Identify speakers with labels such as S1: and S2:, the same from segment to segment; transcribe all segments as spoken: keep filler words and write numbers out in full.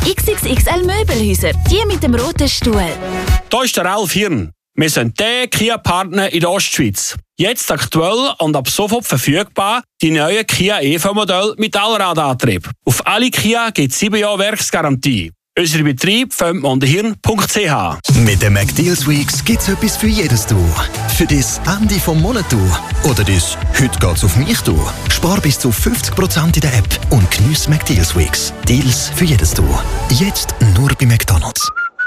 S1: X X X L Möbelhäuser, die mit dem roten Stuhl.
S2: Hier ist der Ralf Hirn. Wir sind der Kia-Partner in der Ostschweiz. Jetzt aktuell und ab sofort verfügbar die neuen Kia E V-Modelle mit Allradantrieb. Auf alle Kia gibt es sieben Jahre Werksgarantie. Unser Betrieb findet man unter hirn punkt c h.
S3: Mit den McDeals Weeks gibt es etwas für jedes Tour. Für das Ende vom Monat oder das «Heute geht's auf mich» Tour. Spar bis zu fünfzig Prozent in der App und geniesse McDeals Weeks. Deals für jedes Tour. Jetzt nur bei McDonald's.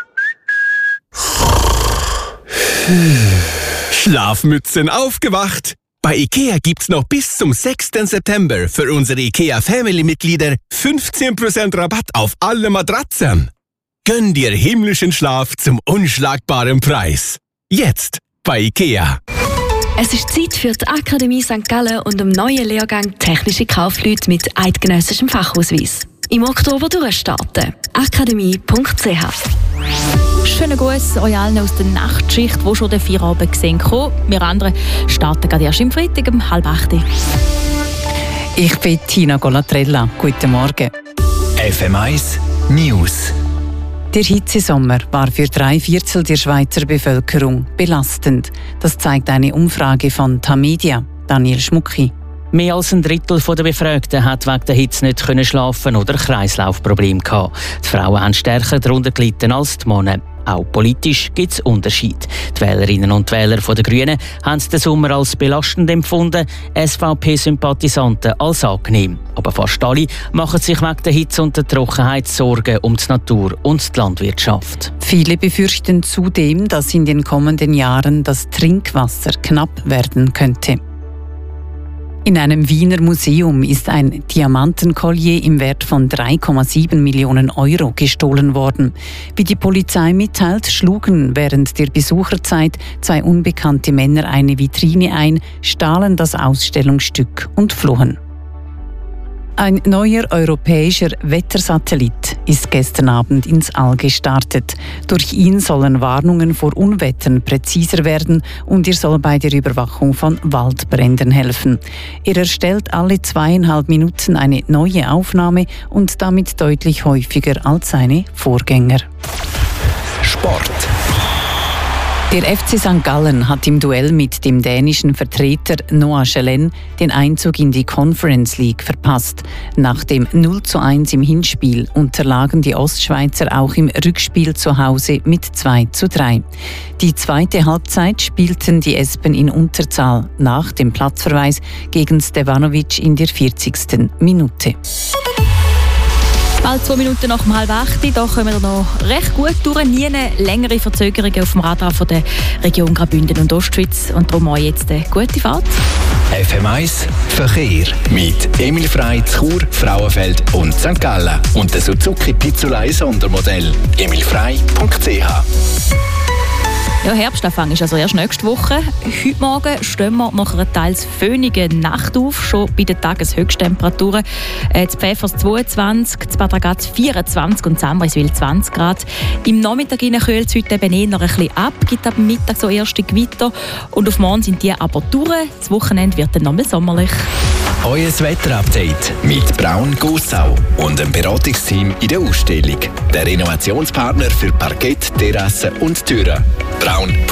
S4: Schlafmützen aufgewacht! Bei IKEA gibt's noch bis zum sechsten September für unsere IKEA Family-Mitglieder fünfzehn Prozent Rabatt auf alle Matratzen. Gönn dir himmlischen Schlaf zum unschlagbaren Preis. Jetzt bei IKEA.
S5: Es ist Zeit für die Akademie Sankt Gallen und dem neuen Lehrgang Technische Kaufleute mit eidgenössischem Fachausweis. Im Oktober durchstarten. akademie punkt c h.
S6: Schönen Gruß euch allen aus der Nachtschicht, die schon den Feierabend gesehen haben. Wir anderen starten gerade erst am Freitag um halb acht.
S7: Ich bin Tina Golatrella. Guten Morgen.
S3: F M eins News.
S7: Der Hitzesommer war für drei Viertel der Schweizer Bevölkerung belastend. Das zeigt eine Umfrage von Tamedia. Daniel Schmucki.
S8: Mehr als ein Drittel der Befragten hat wegen der Hitze nicht können schlafen oder Kreislaufprobleme gehabt. Die Frauen haben stärker darunter gelitten als die Männer. Auch politisch gibt es Unterschiede. Die Wählerinnen und Wähler der Grünen haben den Sommer als belastend empfunden, S V P-Sympathisanten als angenehm. Aber fast alle machen sich wegen der Hitze und der Trockenheit Sorgen um die Natur und die Landwirtschaft.
S7: Viele befürchten zudem, dass in den kommenden Jahren das Trinkwasser knapp werden könnte. In einem Wiener Museum ist ein Diamantenkollier im Wert von drei Komma sieben Millionen Euro gestohlen worden. Wie die Polizei mitteilt, schlugen während der Besucherzeit zwei unbekannte Männer eine Vitrine ein, stahlen das Ausstellungsstück und flohen. Ein neuer europäischer Wettersatellit ist gestern Abend ins All gestartet. Durch ihn sollen Warnungen vor Unwettern präziser werden und er soll bei der Überwachung von Waldbränden helfen. Er erstellt alle zweieinhalb Minuten eine neue Aufnahme und damit deutlich häufiger als seine Vorgänger.
S3: Sport.
S7: Der F C Sankt Gallen hat im Duell mit dem dänischen Vertreter Noah Schelen den Einzug in die Conference League verpasst. Nach dem null zu eins im Hinspiel unterlagen die Ostschweizer auch im Rückspiel zu Hause mit zwei zu drei. Die zweite Halbzeit spielten die Espen in Unterzahl nach dem Platzverweis gegen Stevanovic in der vierzigsten Minute.
S6: Bald zwei Minuten nach um halb acht, da kommen wir noch recht gut durch. Nie längere Verzögerungen auf dem Radar von der Region Graubünden und Ostschweiz. Und darum auch jetzt eine gute Fahrt.
S3: F M eins Verkehr mit Emil Frey, Chur, Frauenfeld und Sankt Gallen. Und der Suzuki Pizzolei Sondermodell. emil frey punkt c h.
S6: Ja, Herbstanfang ist also erst nächste Woche. Heute Morgen stehen wir nach einer teils föhnigen Nacht auf, schon bei den Tageshöchsttemperaturen. Äh, in Pfäfers zweiundzwanzig, in Bad Ragaz vierundzwanzig und in Samriswil zwanzig Grad. Im Nachmittag kühlt es heute eben eher noch ein bisschen ab, gibt ab Mittag so erste Gewitter. Und auf morgen sind die aber durch. Das Wochenende wird dann nochmal sommerlich.
S3: Euer Wetterupdate mit Braun Gossau und dem Beratungsteam in der Ausstellung. Der Renovationspartner für Parkett, Terrassen und Türen. braun